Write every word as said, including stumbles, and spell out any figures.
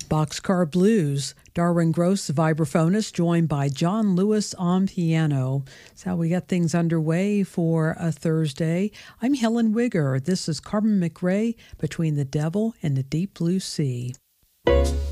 Boxcar Blues, Darwin Gross, vibraphonist, joined by John Lewis on piano. That's how we got things underway for a Thursday. I'm Helen Wigger. This is Carmen McRae, Between the Devil and the Deep Blue Sea.